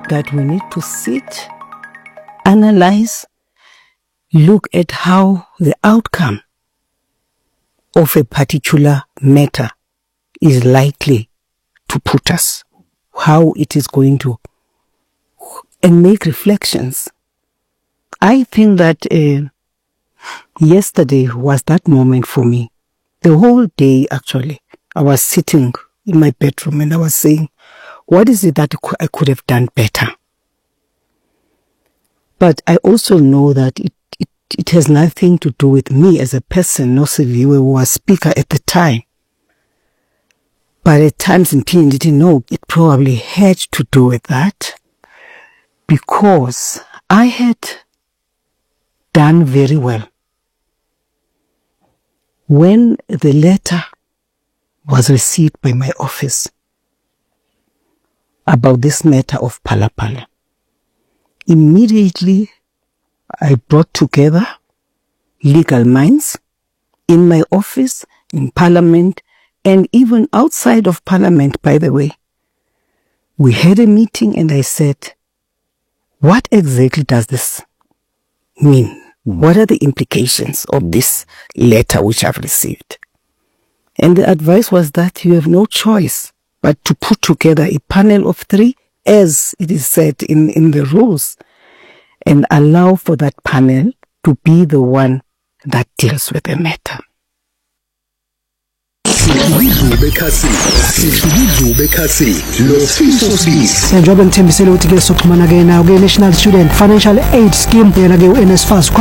that we need to sit, analyze, look at how the outcome of a particular matter is likely to put us, how it is going to, and make reflections. I think that yesterday was that moment for me. The whole day, actually, I was sitting in my bedroom and I was saying, what is it that I could have done better? But I also know that it has nothing to do with me as a person, nor Siviwe, who was speaker at the time. But at times in Pini didn't know, it probably had to do with that, because I had done very well. When the letter was received by my office about this matter of Phala-Phala, immediately I brought together legal minds in my office, in Parliament, and even outside of Parliament, by the way. We had a meeting and I said, what exactly does this mean? What are the implications of this letter which I've received? And the advice was that you have no choice but to put together a panel of 3, as it is said in the rules, and allow for that panel to be the one that deals with the matter. Njengoba ngithembisele ukuthi ke soxhumana ke nawo ke National Student Financial Aid Scheme yena ke uNSFAS